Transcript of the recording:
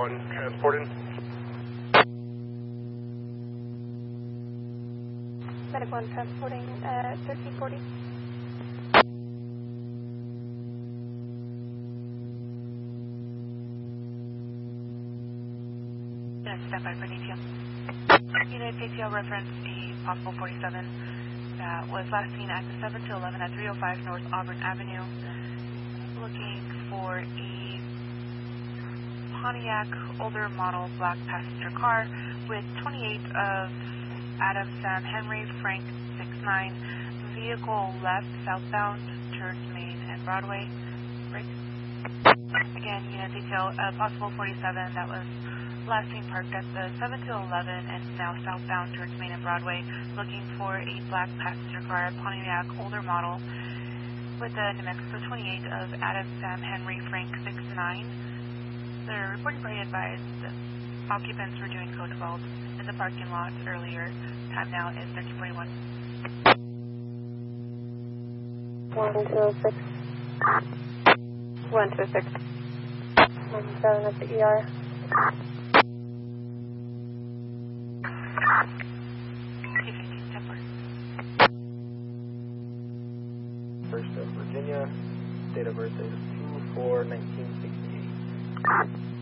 1 transported. Medic 1 transporting 1340. Stand by for detail. Unit ATL reference a possible 47 that was last seen at the 7 to 11 at 305 North Auburn Avenue. Looking for a Pontiac older model black passenger car with 28 of Adam Sam Henry Frank 69. Vehicle left southbound towards Main and Broadway. Break. Again, unit detail possible 47 that was last seen parked at the 7 to 11 and now southbound towards Main and Broadway, looking for a black passenger car, Pontiac older model, with a New Mexico 28 of Adam Sam Henry Frank 69. The reporting party advised that occupants were doing code vault in the parking lot earlier. Time now is 1341. 1206. 126. 17 at the ER. First of Virginia, date of birth is 2/4/1968.